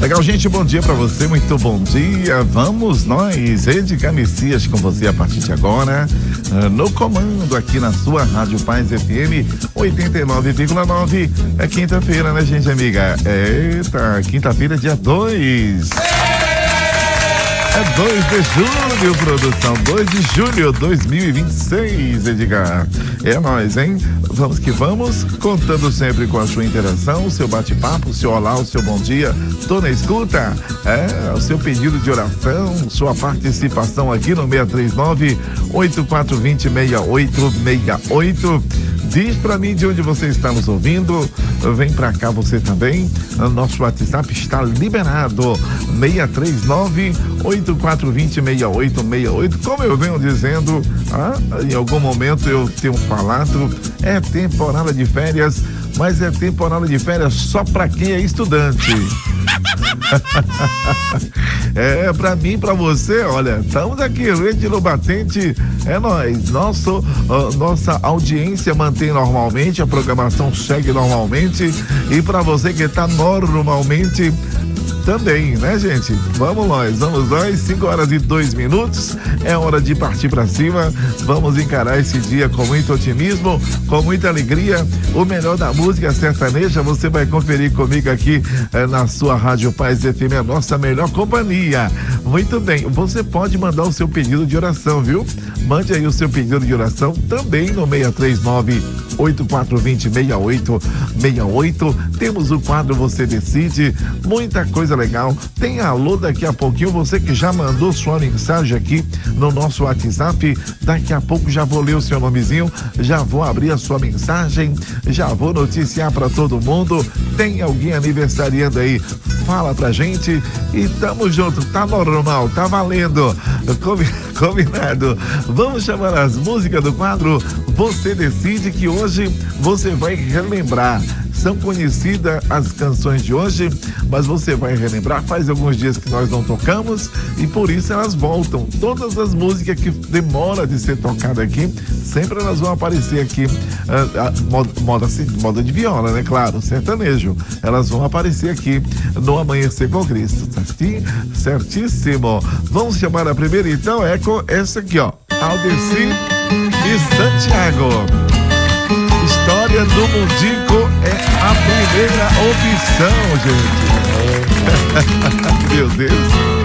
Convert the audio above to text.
Legal, gente, bom dia pra você, muito bom dia. Vamos nós, Edgar Messias com você a partir de agora, no comando aqui na sua Rádio Paz FM 89,9. É quinta-feira, né, gente amiga? Eita, quinta-feira, dia 2. É 2 de julho, produção, 2 de julho 2026, Edgar. É nóis, hein? Vamos que vamos, contando sempre com a sua interação, o seu bate-papo, o seu olá, o seu bom dia. Tô na escuta, o seu pedido de oração, sua participação aqui no 639-8420-6868. Diz pra mim de onde você está nos ouvindo. Vem pra cá você também. Nosso WhatsApp está liberado. 639-8420-6868. Como eu venho dizendo, em algum momento eu tenho falado, é temporada de férias, mas é temporada de férias só pra quem é estudante. Pra mim, pra você, olha, estamos aqui, Rede no Batente, é nóis. Nossa audiência mantém normalmente, a programação segue normalmente, e pra você que tá normalmente também, né, gente? Vamos nós, 5h02, é hora de partir pra cima. Vamos encarar esse dia com muito otimismo, com muita alegria. O melhor da música sertaneja você vai conferir comigo aqui na sua Rádio Paz FM, a nossa melhor companhia. Muito bem, você pode mandar o seu pedido de oração, viu? Mande aí o seu pedido de oração também no 639-8420-6868. Temos o quadro Você Decide, muita coisa legal. Tem alô daqui a pouquinho, você que já mandou sua mensagem aqui no nosso WhatsApp, daqui a pouco já vou ler o seu nomezinho, já vou abrir a sua mensagem, já vou noticiar para todo mundo. Tem alguém aniversariando aí? Fala pra gente e tamo junto, tá normal, tá valendo, combinado. Vamos chamar as músicas do quadro Você Decide, que hoje você vai relembrar. São conhecidas as canções de hoje, mas você vai relembrar. Faz alguns dias que nós não tocamos e por isso elas voltam. Todas as músicas que demora de ser tocada aqui, sempre elas vão aparecer aqui. Moda de viola, né? Claro, sertanejo. Elas vão aparecer aqui no Amanhecer com Cristo. Certíssimo. Vamos chamar a primeira então, é com essa aqui, ó. Aldeci e Santiago. História do Mundico é a primeira opção, gente. Meu Deus.